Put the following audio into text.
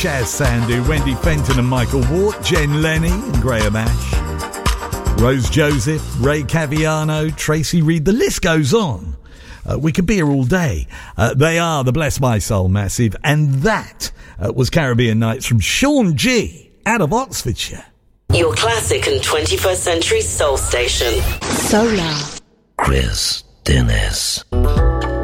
Chaz Sandu, Wendy Fenton and Michael Wart, Jen Lenny and Graham Ash, Rose Joseph, Ray Caviano, Tracy Reed. The list goes on. We could be here all day. They are the Bless My Soul Massive, and that was Caribbean Nights from Sean G out of Oxfordshire. Your classic and 21st century soul station. Solar. Chris Dennis.